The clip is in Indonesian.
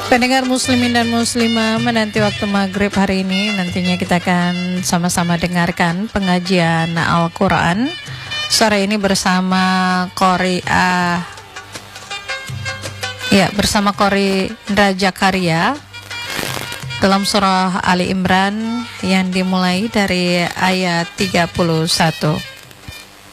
Pendengar muslimin dan muslimah, menanti waktu maghrib hari ini nantinya kita akan sama-sama dengarkan pengajian Al-Quran sore ini bersama bersama Qori Indra Jakaria dalam surah Ali Imran yang dimulai dari ayat 31.